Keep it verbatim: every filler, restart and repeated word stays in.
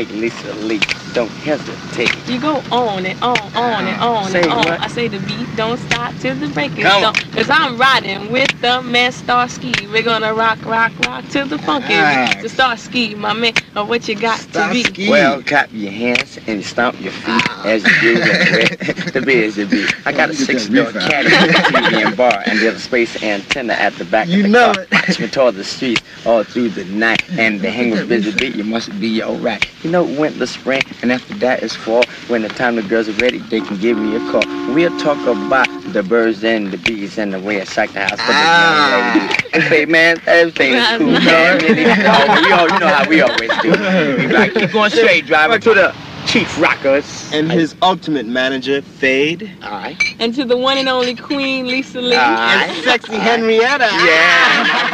Hey, Lisa Lee, don't hesitate. You go on and on, on and on Say and on. what? I say the beat don't stop till the break is Come on. done. Cause I'm riding with the man Starsky. We're gonna rock, rock, rock till the funky Ah. beat. The Starsky, my man, or what you got to be. Starsky. Well, clap your hands and you stomp your feet as you do that. The biz the beat. I got a six-door caddy with a T V and bar, and there's a space antenna at the back You of the know car. it. Watch me toward the streets all through the night, and the hang with busy beat. You must be alright. You know, winter, spring, and after that is fall. When the time the girls are ready, they can give me a call. We'll talk about the birds and the bees and the way I shake the house for the Ah. young lady. And say, man, everything is cool. That's Man, really. Oh, we all, you know how we always do. We be like, keep going straight, driving to the Chief Rockers. And his ultimate manager, Fade. Alright. And to the one and only Queen Lisa Lee. Alright. And sexy Henrietta. Yeah.